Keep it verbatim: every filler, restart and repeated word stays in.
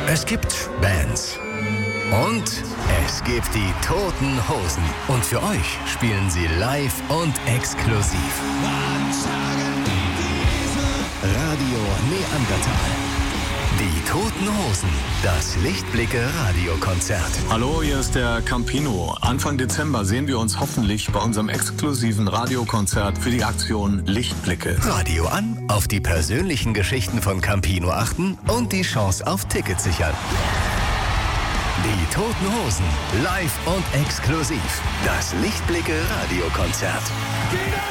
Es gibt Bands. Und es gibt die Toten Hosen. Und für euch spielen sie live und exklusiv. Radio Neandertal. Die Toten Hosen. Das Lichtblicke-Radiokonzert. Hallo, hier ist der Campino. Anfang Dezember sehen wir uns hoffentlich bei unserem exklusiven Radiokonzert für die Aktion Lichtblicke. Radio an, auf die persönlichen Geschichten von Campino achten und die Chance auf Tickets sichern. Die Toten Hosen. Live und exklusiv. Das Lichtblicke-Radiokonzert.